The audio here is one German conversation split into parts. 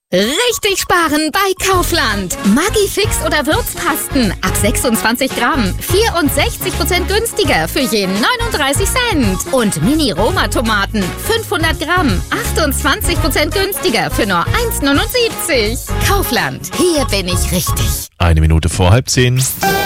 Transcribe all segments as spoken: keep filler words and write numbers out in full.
Richtig sparen bei Kaufland. Maggi-Fix oder Würzpasten ab sechsundzwanzig Gramm. vierundsechzig Prozent günstiger für je neununddreißig Cent. Und Mini-Roma-Tomaten fünfhundert Gramm. achtundzwanzig Prozent günstiger für nur eins neunundsiebzig. Kaufland, hier bin ich richtig. Eine Minute vor halb zehn.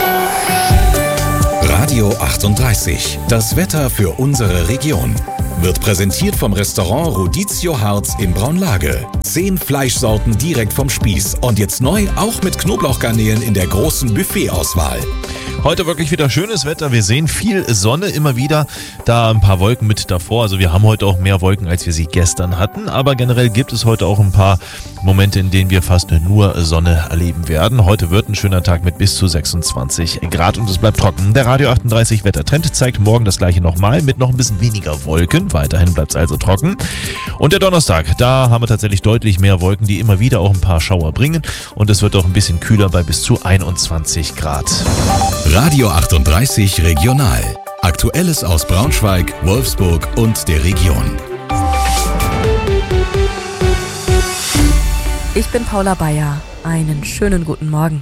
Radio achtunddreißig. Das Wetter für unsere Region. Wird präsentiert vom Restaurant Rodizio Harz in Braunlage. Zehn Fleischsorten direkt vom Spieß. Und jetzt neu auch mit Knoblauchgarnelen in der großen Buffetauswahl. Heute wirklich wieder schönes Wetter. Wir sehen viel Sonne immer wieder, da ein paar Wolken mit davor. Also wir haben heute auch mehr Wolken, als wir sie gestern hatten. Aber generell gibt es heute auch ein paar Momente, in denen wir fast nur Sonne erleben werden. Heute wird ein schöner Tag mit bis zu sechsundzwanzig Grad und es bleibt trocken. Der Radio achtunddreißig Wettertrend zeigt morgen das gleiche nochmal mit noch ein bisschen weniger Wolken. Weiterhin bleibt es also trocken. Und der Donnerstag, da haben wir tatsächlich deutlich mehr Wolken, die immer wieder auch ein paar Schauer bringen. Und es wird auch ein bisschen kühler bei bis zu einundzwanzig Grad. Radio achtunddreißig Regional. Aktuelles aus Braunschweig, Wolfsburg und der Region. Ich bin Paula Bayer. Einen schönen guten Morgen.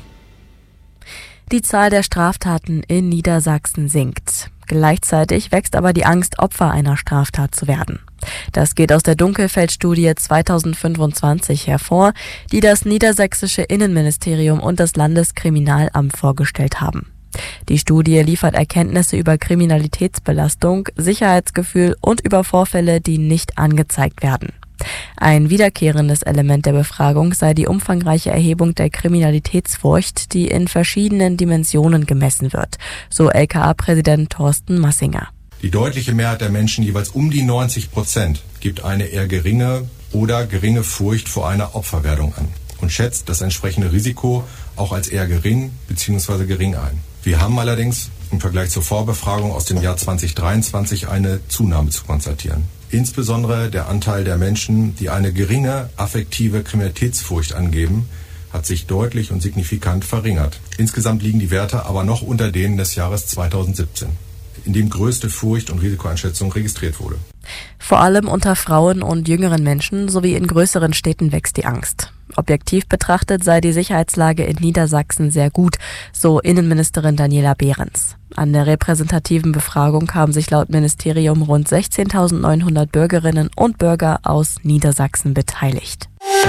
Die Zahl der Straftaten in Niedersachsen sinkt. Gleichzeitig wächst aber die Angst, Opfer einer Straftat zu werden. Das geht aus der Dunkelfeld-Studie zweitausendfünfundzwanzig hervor, die das niedersächsische Innenministerium und das Landeskriminalamt vorgestellt haben. Die Studie liefert Erkenntnisse über Kriminalitätsbelastung, Sicherheitsgefühl und über Vorfälle, die nicht angezeigt werden. Ein wiederkehrendes Element der Befragung sei die umfangreiche Erhebung der Kriminalitätsfurcht, die in verschiedenen Dimensionen gemessen wird, so L K A-Präsident Thorsten Massinger. Die deutliche Mehrheit der Menschen, jeweils um die neunzig Prozent, gibt eine eher geringe oder geringe Furcht vor einer Opferwerdung an und schätzt das entsprechende Risiko auch als eher gering bzw. gering ein. Wir haben allerdings im Vergleich zur Vorbefragung aus dem Jahr zweitausenddreiundzwanzig eine Zunahme zu konstatieren. Insbesondere der Anteil der Menschen, die eine geringe affektive Kriminalitätsfurcht angeben, hat sich deutlich und signifikant verringert. Insgesamt liegen die Werte aber noch unter denen des Jahres zweitausendsiebzehn, in dem größte Furcht- und Risikoeinschätzung registriert wurde. Vor allem unter Frauen und jüngeren Menschen sowie in größeren Städten wächst die Angst. Objektiv betrachtet sei die Sicherheitslage in Niedersachsen sehr gut, so Innenministerin Daniela Behrens. An der repräsentativen Befragung haben sich laut Ministerium rund sechzehntausendneunhundert Bürgerinnen und Bürger aus Niedersachsen beteiligt.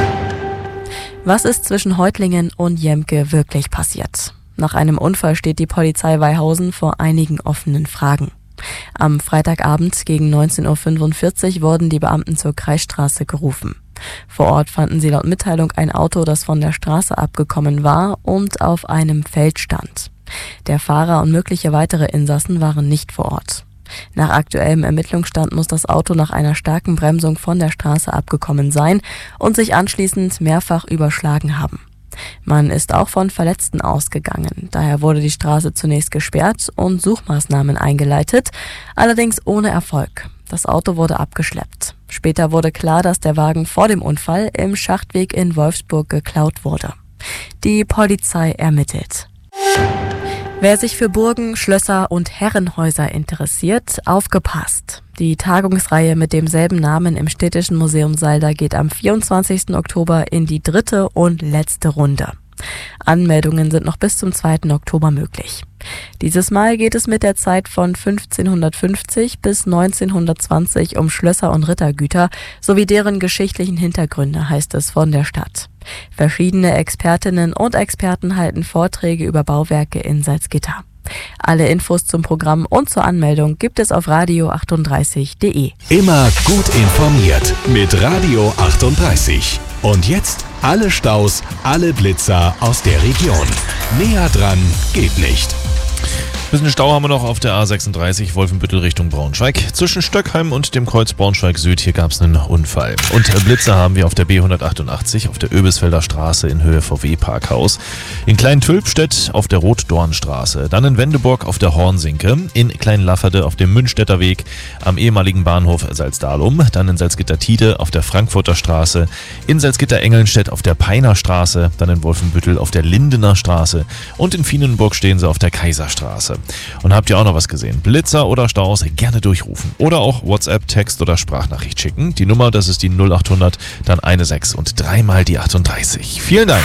Was ist zwischen Heutlingen und Jemke wirklich passiert? Nach einem Unfall steht die Polizei Weihausen vor einigen offenen Fragen. Am Freitagabend gegen neunzehn Uhr fünfundvierzig wurden die Beamten zur Kreisstraße gerufen. Vor Ort fanden sie laut Mitteilung ein Auto, das von der Straße abgekommen war und auf einem Feld stand. Der Fahrer und mögliche weitere Insassen waren nicht vor Ort. Nach aktuellem Ermittlungsstand muss das Auto nach einer starken Bremsung von der Straße abgekommen sein und sich anschließend mehrfach überschlagen haben. Man ist auch von Verletzten ausgegangen. Daher wurde die Straße zunächst gesperrt und Suchmaßnahmen eingeleitet, allerdings ohne Erfolg. Das Auto wurde abgeschleppt. Später wurde klar, dass der Wagen vor dem Unfall im Schachtweg in Wolfsburg geklaut wurde. Die Polizei ermittelt. Wer sich für Burgen, Schlösser und Herrenhäuser interessiert, aufgepasst. Die Tagungsreihe mit demselben Namen im Städtischen Museum Salda geht am vierundzwanzigsten Oktober in die dritte und letzte Runde. Anmeldungen sind noch bis zum zweiten Oktober möglich. Dieses Mal geht es mit der Zeit von fünfzehnhundertfünfzig bis neunzehnhundertzwanzig um Schlösser und Rittergüter sowie deren geschichtlichen Hintergründe, heißt es von der Stadt. Verschiedene Expertinnen und Experten halten Vorträge über Bauwerke in Salzgitter. Alle Infos zum Programm und zur Anmeldung gibt es auf radio achtunddreißig punkt de. Immer gut informiert mit Radio achtunddreißig. Und jetzt alle Staus, alle Blitzer aus der Region. Näher dran geht nicht. Ein bisschen Stau haben wir noch auf der A sechsunddreißig Wolfenbüttel Richtung Braunschweig. Zwischen Stöckheim und dem Kreuz Braunschweig Süd, hier gab es einen Unfall. Und Blitzer haben wir auf der B hundertachtundachtzig auf der Öbisfelder Straße in Höhe V W-Parkhaus. In Klein-Tülpstedt auf der Rotdornstraße. Dann in Wendeburg auf der Hornsinke. In Klein-Lafferde auf dem Münchstädter Weg am ehemaligen Bahnhof Salzdalum. Dann in Salzgitter-Tiede auf der Frankfurter Straße. In Salzgitter-Engelnstedt auf der Peiner Straße. Dann in Wolfenbüttel auf der Lindener Straße. Und in Fienenburg stehen sie auf der Kaiserstraße. Und habt ihr auch noch was gesehen? Blitzer oder Staus? Gerne durchrufen. Oder auch WhatsApp, Text oder Sprachnachricht schicken. Die Nummer, das ist die null achthundert, dann eine sechs und dreimal die achtunddreißig. Vielen Dank.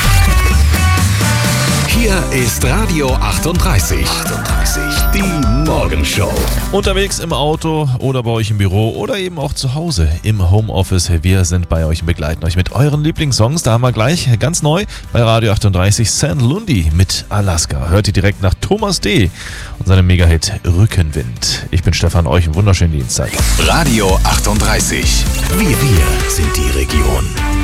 Hier ist Radio achtunddreißig. achtunddreißig. Die Morgenshow. Unterwegs im Auto oder bei euch im Büro oder eben auch zu Hause im Homeoffice. Wir sind bei euch und begleiten euch mit euren Lieblingssongs. Da haben wir gleich ganz neu bei Radio achtunddreißig San Lundi mit Alaska. Hört ihr direkt nach Thomas D. und seinem Megahit Rückenwind. Ich bin Stefan, euch einen wunderschönen Dienstag. Radio achtunddreißig. Wir, wir sind die Region.